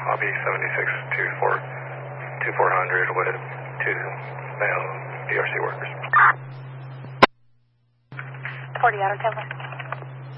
I'll be 2400 with 2 male DRC workers. 40 out of 10.